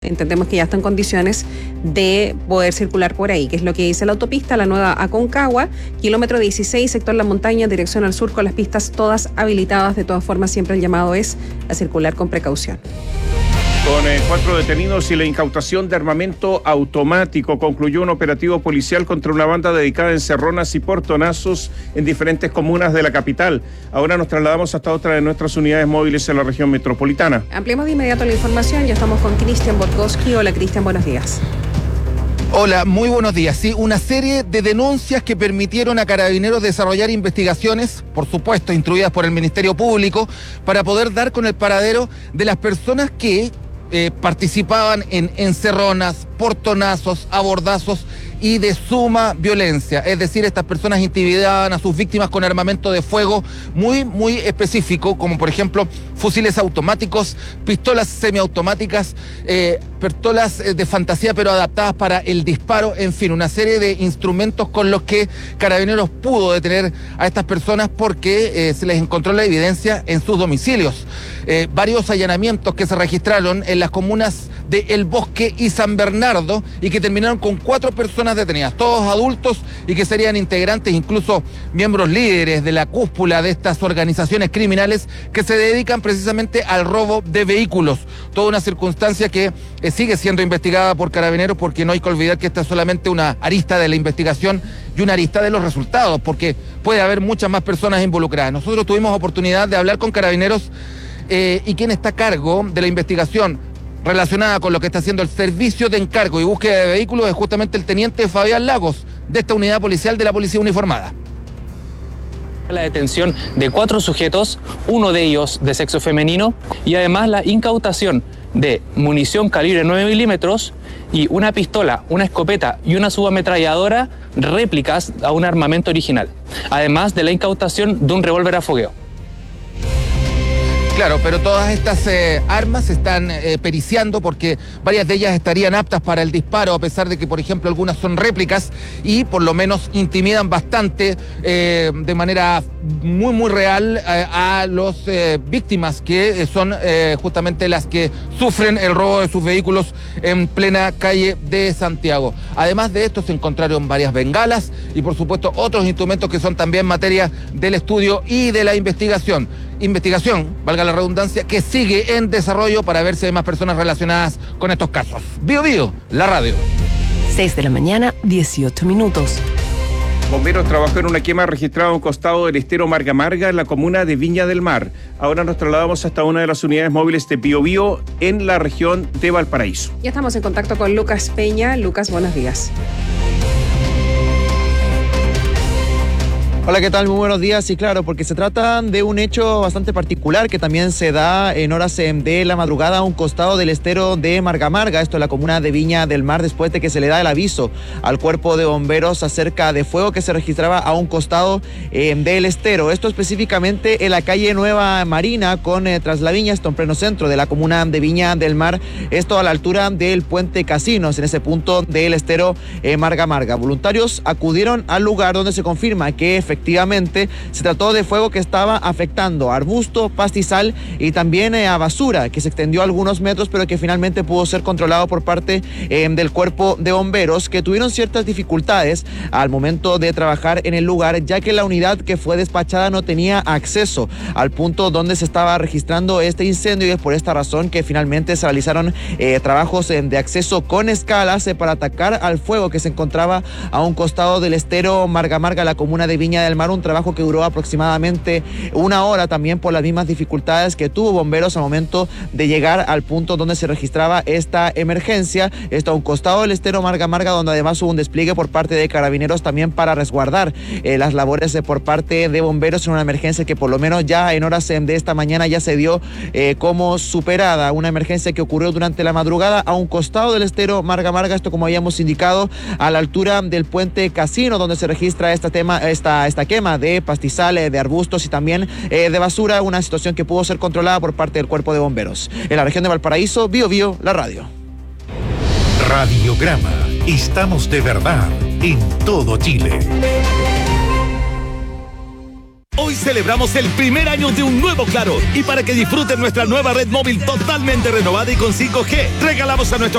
entendemos que ya está en condiciones de poder circular por ahí, que es lo que dice la autopista, la nueva Aconcagua, kilómetro 16, sector La Montaña, dirección al sur, con las pistas todas habilitadas. De todas formas, siempre el llamado es a circular con precaución. Con 4 detenidos y la incautación de armamento automático, concluyó un operativo policial contra una banda dedicada a encerronas y portonazos en diferentes comunas de la capital. Ahora nos trasladamos hasta otra de nuestras unidades móviles en la región metropolitana. Ampliemos de inmediato la información, ya estamos con Cristian Botkowski. Hola Cristian, buenos días. Hola, muy buenos días. Sí, una serie de denuncias que permitieron a Carabineros desarrollar investigaciones, por supuesto, instruidas por el Ministerio Público, para poder dar con el paradero de las personas que participaban en encerronas, portonazos, abordazos y de suma violencia. Es decir, estas personas intimidaban a sus víctimas con armamento de fuego muy específico, como por ejemplo fusiles automáticos, pistolas semiautomáticas, pistolas de fantasía pero adaptadas para el disparo, en fin, una serie de instrumentos con los que Carabineros pudo detener a estas personas porque se les encontró la evidencia en sus domicilios. Varios allanamientos que se registraron en las comunas de El Bosque y San Bernardo y que terminaron con 4 personas detenidas, todos adultos y que serían integrantes, incluso miembros líderes de la cúpula de estas organizaciones criminales que se dedican precisamente al robo de vehículos. Toda una circunstancia que sigue siendo investigada por Carabineros, porque no hay que olvidar que esta es solamente una arista de la investigación y una arista de los resultados, porque puede haber muchas más personas involucradas. Nosotros tuvimos oportunidad de hablar con Carabineros y quien está a cargo de la investigación relacionada con lo que está haciendo el servicio de encargo y búsqueda de vehículos es justamente el teniente Fabián Lagos, de esta unidad policial de la Policía Uniformada. La detención de 4 sujetos, uno de ellos de sexo femenino, y además la incautación de munición calibre 9 milímetros y una pistola, una escopeta y una subametralladora réplicas a un armamento original, además de la incautación de un revólver a fogueo. Claro, pero todas estas armas se están periciando porque varias de ellas estarían aptas para el disparo, a pesar de que, por ejemplo, algunas son réplicas y por lo menos intimidan bastante de manera muy real a los víctimas que son justamente las que sufren el robo de sus vehículos en plena calle de Santiago. Además de esto se encontraron varias bengalas y por supuesto otros instrumentos que son también materia del estudio y de la investigación, valga la redundancia, que sigue en desarrollo para ver si hay más personas relacionadas con estos casos. Bio Bio, la radio. 6 de la mañana, 18 minutos. Bomberos trabajó en una quema registrada a un costado del estero Marga Marga en la comuna de Viña del Mar. Ahora nos trasladamos hasta una de las unidades móviles de Bio Bio en la región de Valparaíso. Ya estamos en contacto con Lucas Peña. Lucas, buenos días. Hola, ¿qué tal? Muy buenos días. Sí, claro, porque se trata de un hecho bastante particular que también se da en horas de la madrugada a un costado del estero de Marga Marga, esto en la comuna de Viña del Mar, después de que se le da el aviso al cuerpo de bomberos acerca de fuego que se registraba a un costado del estero. Esto específicamente en la calle Nueva Marina con Traslaviña, esto en pleno centro de la comuna de Viña del Mar, esto a la altura del puente Casinos, en ese punto del estero Marga Marga. Voluntarios acudieron al lugar donde se confirma que efectivamente se trató de fuego que estaba afectando arbusto, pastizal y también a basura, que se extendió algunos metros, pero que finalmente pudo ser controlado por parte del cuerpo de bomberos, que tuvieron ciertas dificultades al momento de trabajar en el lugar, ya que la unidad que fue despachada no tenía acceso al punto donde se estaba registrando este incendio, y es por esta razón que finalmente se realizaron trabajos de acceso con escalas para atacar al fuego que se encontraba a un costado del estero Marga Marga, la comuna de Viña del Mar, un trabajo que duró aproximadamente 1 hora, también por las mismas dificultades que tuvo bomberos al momento de llegar al punto donde se registraba esta emergencia. Esto a un costado del estero Marga Marga, donde además hubo un despliegue por parte de Carabineros también para resguardar las labores por parte de bomberos en una emergencia que por lo menos ya en horas de esta mañana ya se dio como superada, una emergencia que ocurrió durante la madrugada a un costado del estero Marga Marga, esto como habíamos indicado, a la altura del puente Casino, donde se registra esta quema de pastizales, de arbustos y también de basura, una situación que pudo ser controlada por parte del cuerpo de bomberos. En la región de Valparaíso, Bio Bio, la radio. Radiograma. Estamos de verdad en todo Chile. Hoy celebramos el primer año de un nuevo Claro, y para que disfruten nuestra nueva red móvil totalmente renovada y con 5G, regalamos a nuestros